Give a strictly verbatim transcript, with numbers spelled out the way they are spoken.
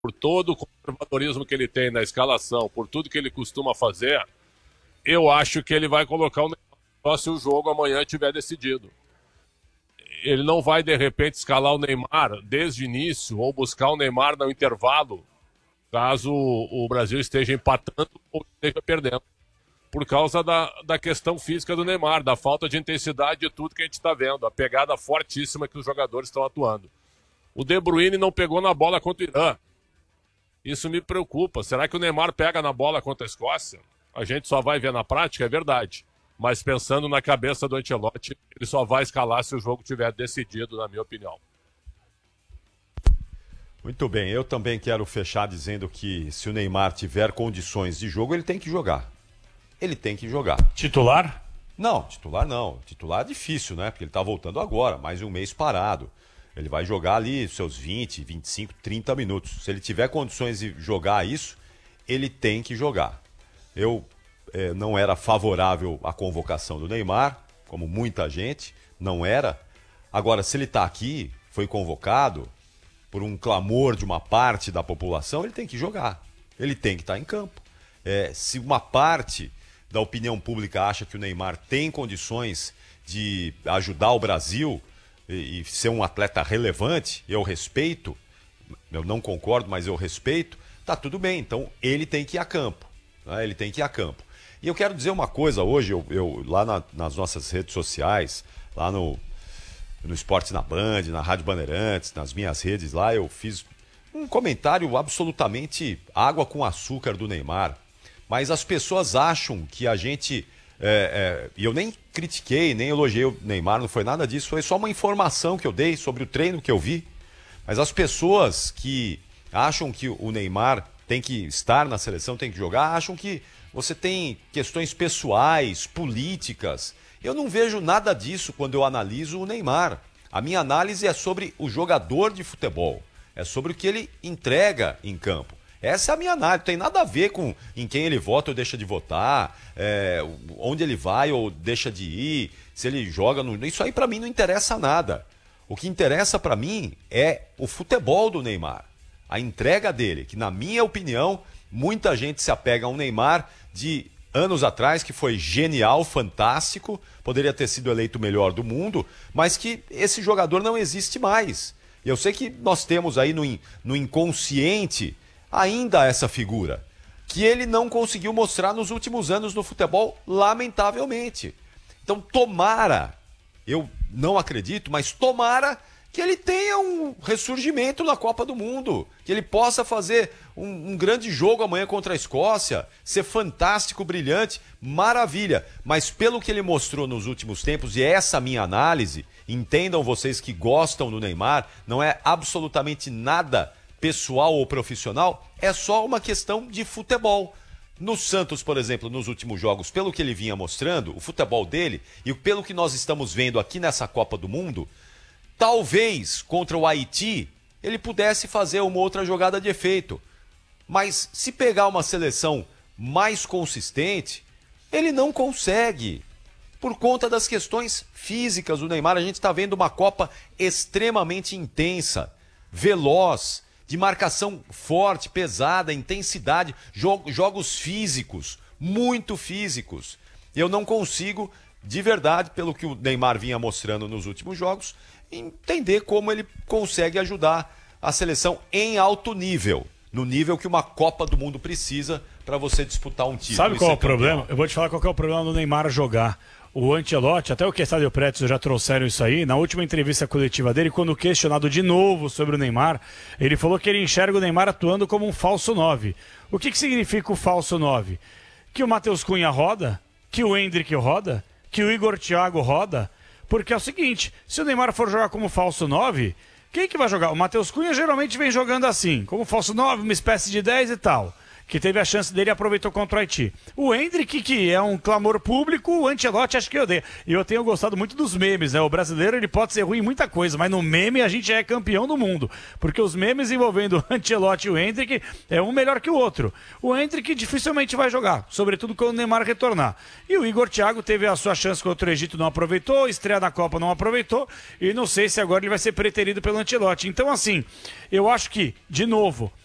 por todo o conservadorismo que ele tem na escalação, por tudo que ele costuma fazer, eu acho que ele vai colocar o Neymar se o jogo amanhã tiver decidido. Ele não vai, de repente, escalar o Neymar desde o início ou buscar o Neymar no intervalo, caso o Brasil esteja empatando ou esteja perdendo. Por causa da, da questão física do Neymar, da falta de intensidade de tudo que a gente está vendo, a pegada fortíssima que os jogadores estão atuando. O De Bruyne não pegou na bola contra o Irã. Isso me preocupa. Será que o Neymar pega na bola contra a Escócia? A gente só vai ver na prática, é verdade. Mas pensando na cabeça do Ancelotti, ele só vai escalar se o jogo tiver decidido, na minha opinião. Muito bem, eu também quero fechar dizendo que se o Neymar tiver condições de jogo, ele tem que jogar. Ele tem que jogar. Titular? Não, titular não. Titular é difícil, né? Porque ele tá voltando agora, mais um mês parado. Ele vai jogar ali seus vinte, vinte e cinco, trinta minutos. Se ele tiver condições de jogar isso, ele tem que jogar. Eu eh, não era favorável à convocação do Neymar, como muita gente, não era. Agora, se ele tá aqui, foi convocado por um clamor de uma parte da população, ele tem que jogar. Ele tem que estar em campo. É, se uma parte da opinião pública acha que o Neymar tem condições de ajudar o Brasil e, e ser um atleta relevante, eu respeito, eu não concordo, mas eu respeito, tá tudo bem, então ele tem que ir a campo, né? Ele tem que ir a campo. E eu quero dizer uma coisa hoje, eu, eu lá na, nas nossas redes sociais, lá no, no Esporte na Band, na Rádio Bandeirantes, nas minhas redes lá, eu fiz um comentário absolutamente água com açúcar do Neymar. Mas as pessoas acham que a gente... É, é, e eu nem critiquei, nem elogiei o Neymar, não foi nada disso. Foi só uma informação que eu dei sobre o treino que eu vi. Mas as pessoas que acham que o Neymar tem que estar na seleção, tem que jogar, acham que você tem questões pessoais, políticas. Eu não vejo nada disso quando eu analiso o Neymar. A minha análise é sobre o jogador de futebol. É sobre o que ele entrega em campo. Essa é a minha análise, não tem nada a ver com em quem ele vota ou deixa de votar, é, onde ele vai ou deixa de ir, se ele joga no... Isso aí pra mim não interessa nada. O que interessa pra mim é o futebol do Neymar, a entrega dele, que na minha opinião, muita gente se apega a um Neymar de anos atrás, que foi genial, fantástico, poderia ter sido eleito o melhor do mundo, mas que esse jogador não existe mais. E eu sei que nós temos aí no, no inconsciente ainda essa figura, que ele não conseguiu mostrar nos últimos anos no futebol, lamentavelmente. Então, tomara, eu não acredito, mas tomara que ele tenha um ressurgimento na Copa do Mundo, que ele possa fazer um, um grande jogo amanhã contra a Escócia, ser fantástico, brilhante, maravilha. Mas pelo que ele mostrou nos últimos tempos, e essa minha análise, entendam vocês que gostam do Neymar, não é absolutamente nada pessoal ou profissional, é só uma questão de futebol. No Santos, por exemplo, nos últimos jogos, pelo que ele vinha mostrando, o futebol dele, e pelo que nós estamos vendo aqui nessa Copa do Mundo, talvez contra o Haiti ele pudesse fazer uma outra jogada de efeito. Mas se pegar uma seleção mais consistente, ele não consegue. Por conta das questões físicas do Neymar, a gente está vendo uma Copa extremamente intensa, veloz, de marcação forte, pesada, intensidade, jo- jogos físicos, muito físicos. Eu não consigo, de verdade, pelo que o Neymar vinha mostrando nos últimos jogos, entender como ele consegue ajudar a seleção em alto nível, no nível que uma Copa do Mundo precisa para você disputar um título. Sabe qual é o campeão. problema? Eu vou te falar qual é o problema do Neymar jogar. O Ancelotti, até o Questada e o Pretzel já trouxeram isso aí. Na última entrevista coletiva dele, quando questionado de novo sobre o Neymar, ele falou que ele enxerga o Neymar atuando como um falso nove. O que, que significa o falso nove? Que o Matheus Cunha roda, que o Endrick roda, que o Igor Thiago roda. Porque é o seguinte, se o Neymar for jogar como falso nove, quem que vai jogar? O Matheus Cunha geralmente vem jogando assim, como falso nove, uma espécie de dez e tal, que teve a chance dele e aproveitou contra o Haiti. O Endrick, que é um clamor público, o Ancelotti acho que odeia. E eu tenho gostado muito dos memes, né? O brasileiro ele pode ser ruim em muita coisa, mas no meme a gente é campeão do mundo. Porque os memes envolvendo o Ancelotti e o Endrick é um melhor que o outro. O Endrick dificilmente vai jogar, sobretudo quando o Neymar retornar. E o Igor Thiago teve a sua chance contra o Egito, não aproveitou, estreia na Copa não aproveitou, e não sei se agora ele vai ser preterido pelo Ancelotti. Então assim, eu acho que, de novo,